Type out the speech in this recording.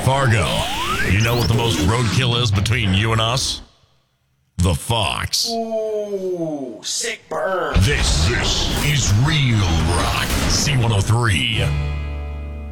Fargo, you know what the most roadkill is between you and us? The Fox. Ooh, sick burn. This is Real Rock C103.